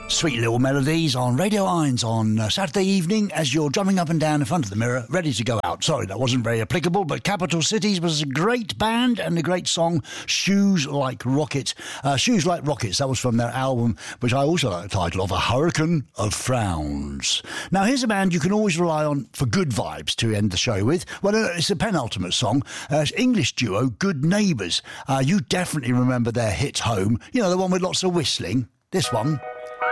Sweet little melodies on Radio Irons on Saturday evening as you're drumming up and down in front of the mirror, ready to go out. Sorry, that wasn't very applicable, but Capital Cities was a great band and a great song, Shoes Like Rockets. Shoes Like Rockets, that was from their album, which I also like the title of, A Hurricane of Frowns. Now, here's a band you can always rely on for good vibes to end the show with. Well, it's a penultimate song. It's English duo Good Neighbours. You definitely remember their hit Home. You know, the one with lots of whistling. This one.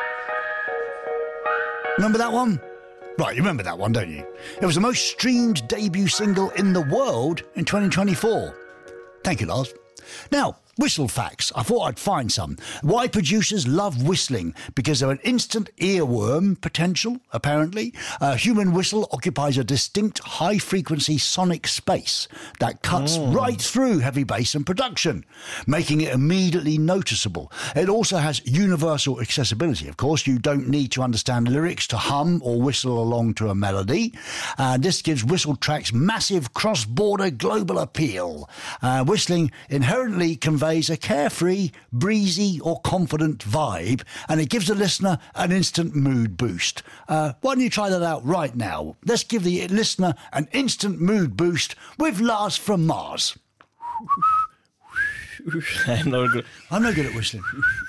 Remember that one? Right, you remember that one, don't you? It was the most streamed debut single in the world in 2024. Thank you, Lars. Now, whistle facts. I thought I'd find some. Why producers love whistling? Because of an instant earworm potential, apparently. A human whistle occupies a distinct high-frequency sonic space that cuts right through heavy bass and production, making it immediately noticeable. It also has universal accessibility, of course. You don't need to understand lyrics to hum or whistle along to a melody. This gives whistle tracks massive cross-border global appeal. Whistling inherently conveys a carefree, breezy or confident vibe, and it gives the listener an instant mood boost. Why don't you try that out right now? Let's give the listener an instant mood boost with Lars from Mars. I'm no good at whistling.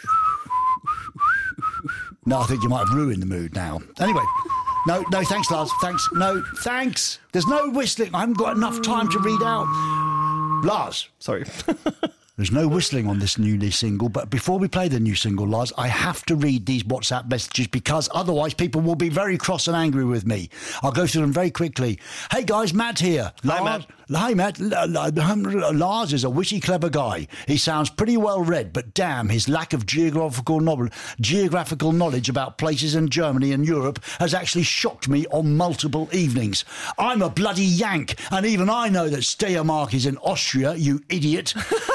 No, I think you might have ruined the mood now. Anyway. No, thanks, Lars. Thanks. No, thanks. There's no whistling. I haven't got enough time to read out. Lars. Sorry. There's no whistling on this newly single, but before we play the new single, Lars, I have to read these WhatsApp messages because otherwise people will be very cross and angry with me. I'll go through them very quickly. Hey guys, Matt here. Hi, Matt. Lars is a witty, clever guy. He sounds pretty well read, but damn, his lack of geographical knowledge about places in Germany and Europe has actually shocked me on multiple evenings. I'm a bloody Yank, and even I know that Steiermark is in Austria, you idiot.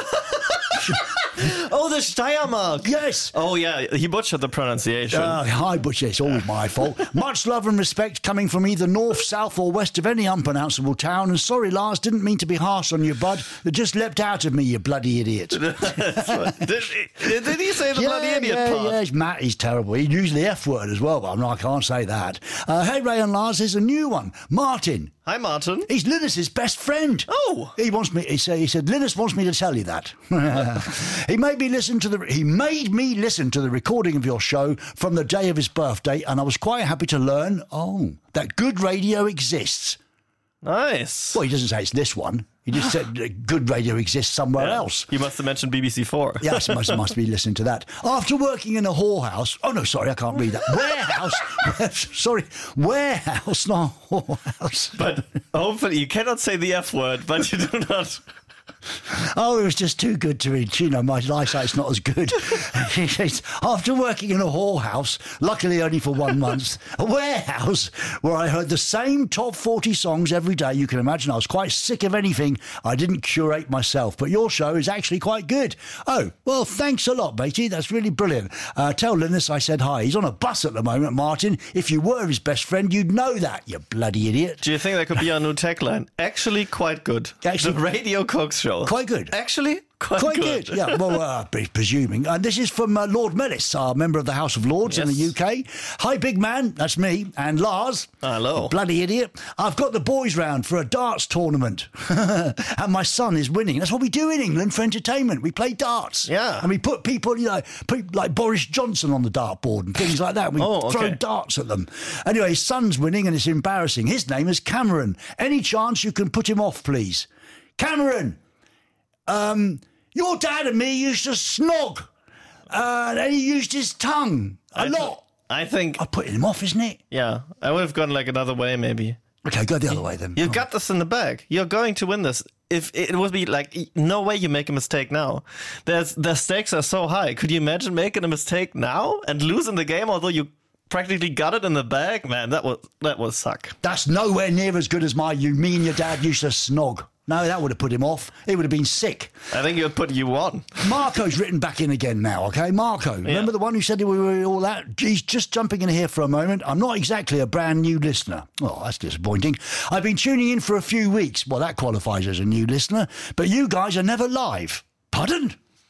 Oh, the Steiermark. Yes. Oh, yeah. He butchered the pronunciation. I butcher. It's always my fault. Much love and respect coming from either north, south or west of any unpronounceable town. And sorry, Lars, didn't mean to be harsh on you, bud. It just leapt out of me, you bloody idiot. Did he say the bloody idiot part? Yes, Matt is terrible. He used the F word as well, but I can't say that. Hey, Ray and Lars, here's a new one. Martin. Hi, Martin. He's Linus's best friend. Oh. He said, Linus wants me to tell you that. He made me listen to the recording of your show from the day of his birthday, and I was quite happy to learn, that good radio exists. Nice. Well, he doesn't say it's this one. He just said good radio exists somewhere else. You must have mentioned BBC 4. Yes, must be listening to that. After working in a whorehouse... Oh, no, sorry, I can't read that. Warehouse, not whorehouse. But hopefully you cannot say the F word, but you do not... Oh, it was just too good to read. You know, my eyesight's not as good. After working in a whorehouse, luckily only for 1 month, a warehouse where I heard the same top 40 songs every day, you can imagine I was quite sick of anything I didn't curate myself. But your show is actually quite good. Oh, well, thanks a lot, matey. That's really brilliant. Tell Linus I said hi. He's on a bus at the moment, Martin. If you were his best friend, you'd know that, you bloody idiot. Do you think that could be our new tagline? Actually quite good. Actually, the Radio Cox Show. Quite good. Actually, quite good. Yeah, well, presuming. And this is from Lord Mellis, our member of the House of Lords in the UK. Hi, big man. That's me. And Lars. Hello. Bloody idiot. I've got the boys round for a darts tournament. And my son is winning. That's what we do in England for entertainment. We play darts. Yeah. And we put people, like Boris Johnson on the dartboard and things like that. We throw darts at them. Anyway, his son's winning and it's embarrassing. His name is Cameron. Any chance you can put him off, please? Cameron! Your dad and me used to snog, and he used his tongue a lot. I think... I'm putting him off, isn't it? Yeah, I would have gone like another way, maybe. Okay, go the other way then. You got this in the bag. You're going to win this. If it would be like, no way you make a mistake now. The stakes are so high. Could you imagine making a mistake now and losing the game, although you practically got it in the bag? Man, that would suck. That's nowhere near as good as me and your dad used to snog. No, that would have put him off. He would have been sick. I think it would put you on. Marco's written back in again now, okay? Marco, remember the one who said we were all that? He's just jumping in here for a moment. I'm not exactly a brand new listener. Oh, that's disappointing. I've been tuning in for a few weeks. Well, that qualifies as a new listener. But you guys are never live. Pardon?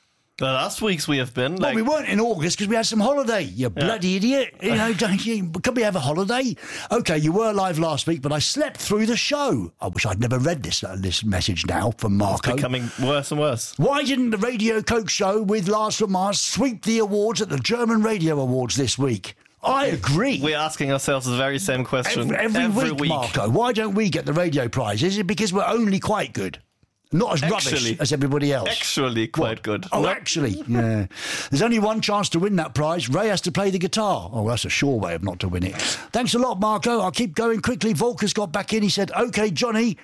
The last weeks we have been. Well, we weren't in August because we had some holiday, you bloody idiot. You know, can we have a holiday? Okay, you were live last week, but I slept through the show. I wish I'd never read this message now from Marco. It's becoming worse and worse. Why didn't the Radio Coke show with Lars from Mars sweep the awards at the German Radio Awards this week? I agree. We're asking ourselves the very same question every week, Marco. Why don't we get the radio prize? Is it because we're only quite good? Not as rubbish as everybody else. Actually quite good. Oh, actually. Yeah. There's only one chance to win that prize. Ray has to play the guitar. Oh, that's a sure way of not to win it. Thanks a lot, Marco. I'll keep going quickly. Volker's got back in. He said, OK, Johnny,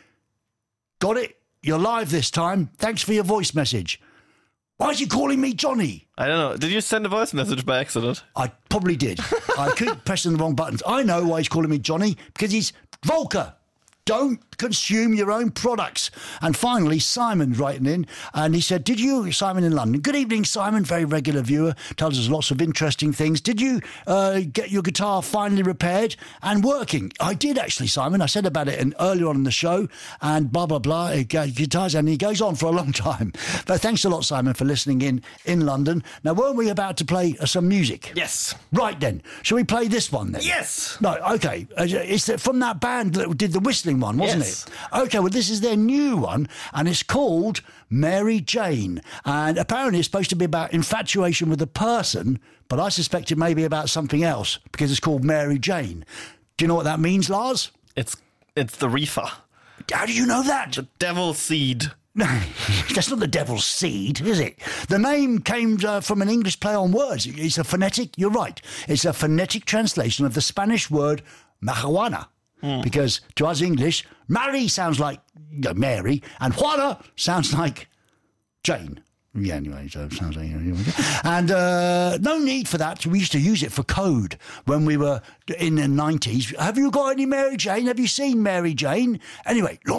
got it. You're live this time. Thanks for your voice message. Why is he calling me Johnny? I don't know. Did you send a voice message by accident? I probably did. I keep pressing the wrong buttons. I know why he's calling me Johnny, because he's Volker. Don't consume your own products. And finally, Simon's writing in, and he said, Simon in London. Good evening, Simon, very regular viewer, tells us lots of interesting things. Did you get your guitar finally repaired and working? I did, actually, Simon. I said about it earlier on in the show, and blah, blah, blah, guitars, and he goes on for a long time. But thanks a lot, Simon, for listening in London. Now, weren't we about to play some music? Yes. Right, then. Shall we play this one, then? Yes. No, OK. It's from that band that did the whistling one, wasn't it? OK, well, this is their new one, and it's called Mary Jane. And apparently it's supposed to be about infatuation with a person, but I suspect it may be about something else, because it's called Mary Jane. Do you know what that means, Lars? It's the reefer. How do you know that? The devil's seed. No, that's not the devil's seed, is it? The name came from an English play on words. It's a phonetic, you're right, it's a phonetic translation of the Spanish word marijuana. Because to us English, Mary sounds like Mary, and Juana sounds like Jane. Yeah, anyway, so it sounds like... And no need for that. We used to use it for code when we were in the 90s. Have you got any Mary Jane? Have you seen Mary Jane? Anyway,